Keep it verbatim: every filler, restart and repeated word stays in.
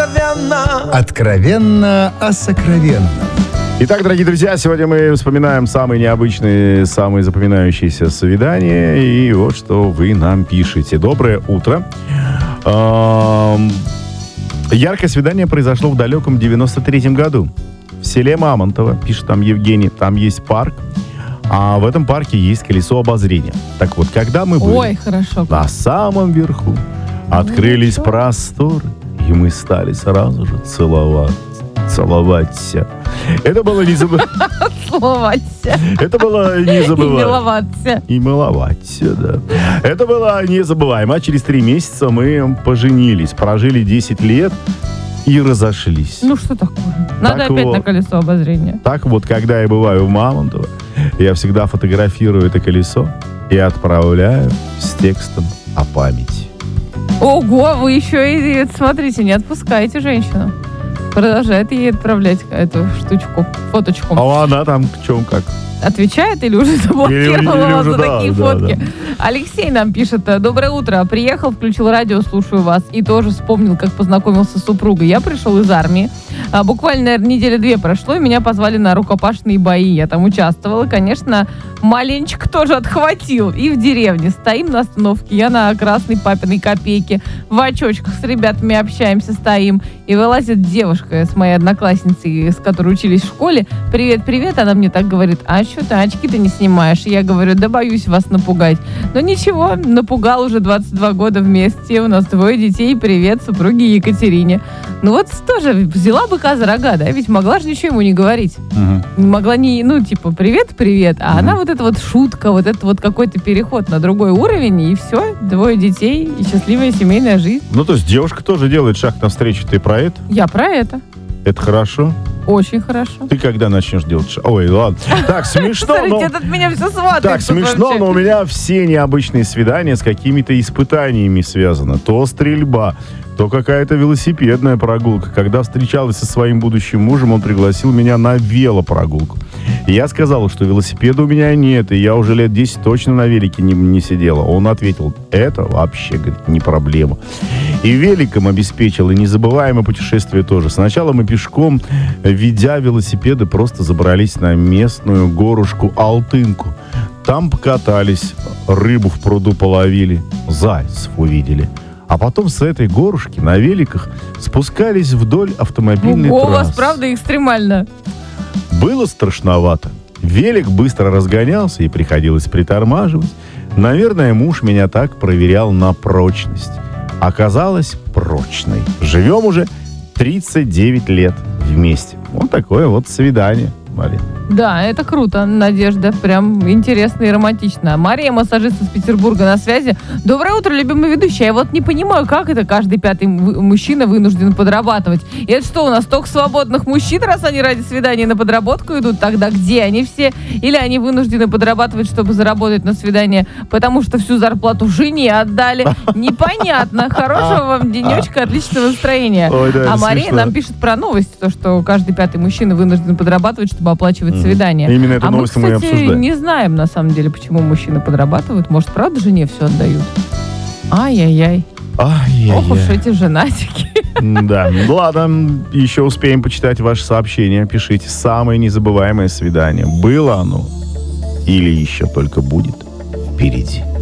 Откровенно. Откровенно о сокровенном. Итак, дорогие друзья, сегодня мы вспоминаем самые необычные, самые запоминающиеся свидания. И вот что вы нам пишете. Доброе утро. Эм, Яркое свидание произошло в далеком девяносто третьем году. В селе Мамонтово, пишет там Евгений, там есть парк. А в этом парке есть колесо обозрения. Так вот, когда мы были Ой, хорошо. на самом верху, открылись Ну, просторы, и мы стали сразу же целоваться. Целоваться. Это было не забывать. Целоваться. Это было не И забывать. миловаться. И миловаться, да. Это было незабываемо. А через три месяца мы поженились, прожили десять лет и разошлись. Ну что такое? Надо Так опять вот. на колесо обозрения. Так вот, когда я бываю в Мамонтово, я всегда фотографирую это колесо и отправляю с текстом о памяти. Ого, вы еще и, смотрите, не отпускаете женщину. Продолжает ей отправлять эту штучку, фоточку. А она там в чем как? Отвечает или уже Или- заблокировала или вас уже, за да, такие да, фотки? Алексей нам пишет: доброе утро, приехал, включил радио, слушаю вас. И тоже вспомнил, как познакомился с супругой. Я пришел из армии. А, буквально, наверное, недели-две прошло, и меня позвали на рукопашные бои. Я там участвовала. Конечно, маленечко тоже отхватил. И в деревне. Стоим на остановке. Я на красной папиной копейке. В очочках с ребятами общаемся, стоим. И вылазит девушка с моей одноклассницей, с которой учились в школе. Привет, привет. Она мне так говорит: а что ты очки-то не снимаешь? И я говорю: да боюсь вас напугать. Но ничего, напугал, уже двадцать два года вместе. У нас двое детей. Привет супруге Екатерине. Ну вот тоже взяла быка за рога, да? Ведь могла же ничего ему не говорить. Угу. Могла не, ну, типа, привет, привет. А Мгм. она вот эта вот шутка, вот это вот какой-то переход на другой уровень, и все, двое детей, и счастливая семейная жизнь. Ну, то есть девушка тоже делает шаг навстречу. Ты про это? Я про это. Это хорошо. Очень хорошо. Ты когда начнешь делать шаг? Ой, ладно. Так, смешно, но... Смотрите, этот меня все сватает. Так, тут смешно, вообще. но у меня все необычные свидания с какими-то испытаниями связаны. То стрельба, то какая-то велосипедная прогулка. Когда встречалась со своим будущим мужем, он пригласил меня на велопрогулку. И я сказал, что велосипеда у меня нет, и я уже лет десять точно на велике не, не сидела. Он ответил: это вообще, говорит, не проблема. И великом обеспечил, и незабываемое путешествие тоже. Сначала мы пешком, ведя велосипеды, просто забрались на местную горушку Алтынку. Там покатались, рыбу в пруду половили, зайцев увидели. А потом с этой горушки на великах спускались вдоль автомобильной Ого, у трассы. вас правда экстремально. Было страшновато. Велик быстро разгонялся и приходилось притормаживать. Наверное, муж меня так проверял на прочность. Оказалось прочной. Живем уже тридцать девять лет вместе. Вот такое вот свидание, Мария. Да, это круто, Надежда. Прям интересно и романтично. Мария, массажист из Петербурга, на связи. Доброе утро, любимый ведущий. Я вот не понимаю, как это каждый пятый вы- мужчина вынужден подрабатывать. И это что, у нас только свободных мужчин, раз они ради свидания на подработку идут? Тогда где они все? Или они вынуждены подрабатывать, чтобы заработать на свидание, потому что всю зарплату жене отдали? Непонятно. Хорошего вам денечка, отличного настроения. Ой, да, А это Мария смешно. нам пишет про новость, то, что каждый пятый мужчина вынужден подрабатывать, чтобы оплачивать свидание. Именно эту а мы, новость мы и кстати, обсуждаем. не знаем, на самом деле, почему мужчины подрабатывают. Может, правда, жене все отдают? Ай-яй-яй. Ай-яй-яй. Ох уж эти женатики. Да, ну ладно, еще успеем почитать ваши сообщения. Пишите: самое незабываемое свидание. Было оно или еще только будет впереди?